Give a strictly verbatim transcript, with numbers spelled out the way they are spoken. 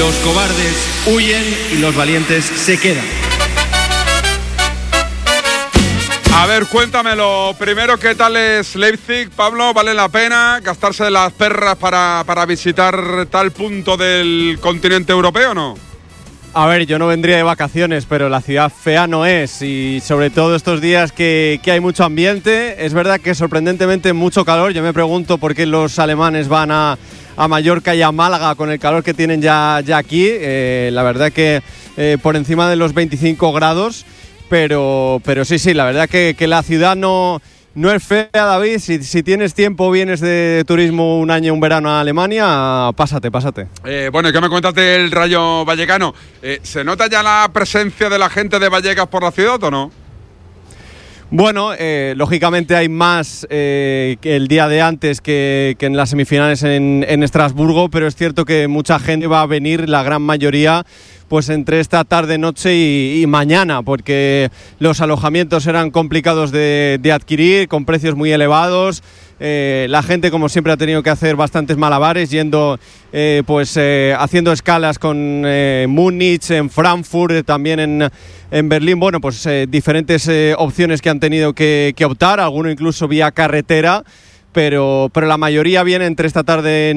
Los cobardes huyen y los valientes se quedan. A ver, cuéntamelo. Primero, ¿qué tal es Leipzig, Pablo? ¿Vale la pena gastarse las perras para, para visitar tal punto del continente europeo o no? A ver, yo no vendría de vacaciones, pero la ciudad fea no es, y sobre todo estos días que, que hay mucho ambiente. Es verdad que sorprendentemente mucho calor. Yo me pregunto por qué los alemanes van a, a Mallorca y a Málaga con el calor que tienen ya, ya aquí. Eh, la verdad que eh, por encima de los veinticinco grados, pero, pero sí, sí, la verdad que, que la ciudad no... No es fea, David. Si, si tienes tiempo, vienes de turismo un año, un verano a Alemania, pásate, pásate. Eh, bueno, ¿y qué me cuentas del Rayo Vallecano? Eh, ¿Se nota ya la presencia de la gente de Vallecas por la ciudad o no? Bueno, eh, lógicamente hay más eh, que el día de antes que, que en las semifinales en, en Estrasburgo, pero es cierto que mucha gente va a venir, la gran mayoría, pues entre esta tarde, noche y, y mañana, porque los alojamientos eran complicados de, de adquirir, con precios muy elevados. Eh, la gente, como siempre, ha tenido que hacer bastantes malabares, yendo, eh, pues, eh, haciendo escalas con eh, Múnich, en Frankfurt, eh, también en, en Berlín. Bueno, pues eh, diferentes eh, opciones que han tenido que, que optar, alguno incluso vía carretera, pero, pero la mayoría viene entre esta tarde